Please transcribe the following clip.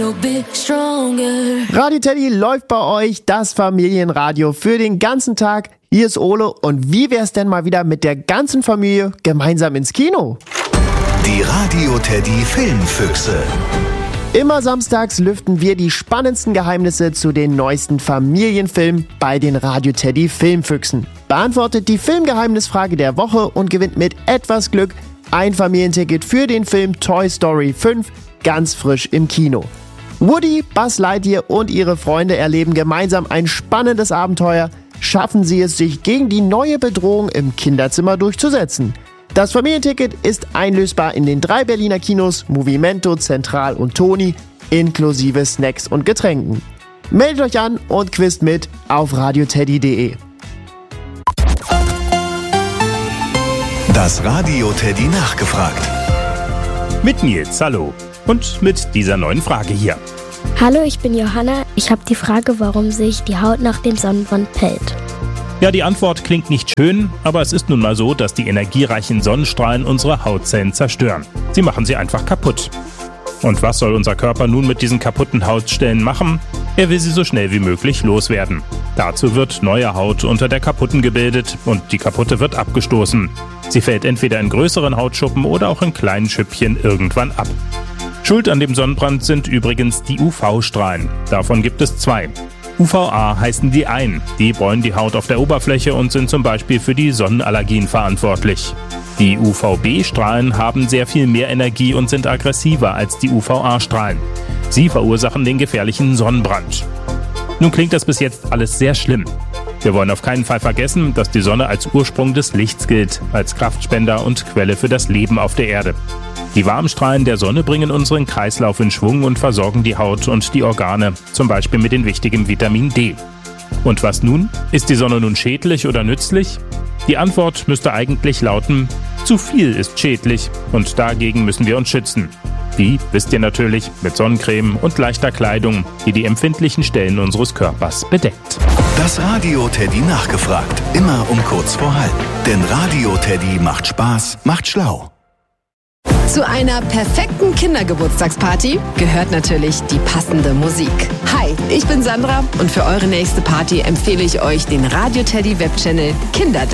Radio Teddy läuft bei euch, das Familienradio für den ganzen Tag. Hier ist Ole und wie wär's denn mal wieder mit der ganzen Familie gemeinsam ins Kino? Die Radio Teddy Filmfüchse. Immer samstags lüften wir die spannendsten Geheimnisse zu den neuesten Familienfilmen bei den Radio Teddy Filmfüchsen. Beantwortet die Filmgeheimnisfrage der Woche und gewinnt mit etwas Glück ein Familienticket für den Film Toy Story 5 ganz frisch im Kino. Woody, Buzz Lightyear und ihre Freunde erleben gemeinsam ein spannendes Abenteuer. Schaffen sie es, sich gegen die neue Bedrohung im Kinderzimmer durchzusetzen. Das Familienticket ist einlösbar in den 3 Berliner Kinos Movimento, Central und Toni, inklusive Snacks und Getränken. Meldet euch an und quizt mit auf radioteddy.de. Das Radio Teddy nachgefragt. Mit Nils, hallo. Und mit dieser neuen Frage hier. Hallo, ich bin Johanna. Ich habe die Frage, warum sich die Haut nach dem Sonnenbrand pellt. Ja, die Antwort klingt nicht schön, aber es ist nun mal so, dass die energiereichen Sonnenstrahlen unsere Hautzellen zerstören. Sie machen sie einfach kaputt. Und was soll unser Körper nun mit diesen kaputten Hautstellen machen? Er will sie so schnell wie möglich loswerden. Dazu wird neue Haut unter der kaputten gebildet und die kaputte wird abgestoßen. Sie fällt entweder in größeren Hautschuppen oder auch in kleinen Schüppchen irgendwann ab. Schuld an dem Sonnenbrand sind übrigens die UV-Strahlen. Davon gibt es 2. UVA heißen die einen. Die bräunen die Haut auf der Oberfläche und sind zum Beispiel für die Sonnenallergien verantwortlich. Die UVB-Strahlen haben sehr viel mehr Energie und sind aggressiver als die UVA-Strahlen. Sie verursachen den gefährlichen Sonnenbrand. Nun klingt das bis jetzt alles sehr schlimm. Wir wollen auf keinen Fall vergessen, dass die Sonne als Ursprung des Lichts gilt, als Kraftspender und Quelle für das Leben auf der Erde. Die warmen Strahlen der Sonne bringen unseren Kreislauf in Schwung und versorgen die Haut und die Organe, zum Beispiel mit dem wichtigen Vitamin D. Und was nun? Ist die Sonne nun schädlich oder nützlich? Die Antwort müsste eigentlich lauten, zu viel ist schädlich und dagegen müssen wir uns schützen. Wie, wisst ihr natürlich, mit Sonnencreme und leichter Kleidung, die die empfindlichen Stellen unseres Körpers bedeckt. Das Radio Teddy nachgefragt, immer um kurz vor halb. Denn Radio Teddy macht Spaß, macht schlau. Zu einer perfekten Kindergeburtstagsparty gehört natürlich die passende Musik. Hi, ich bin Sandra und für eure nächste Party empfehle ich euch den Radio Teddy Webchannel Kinder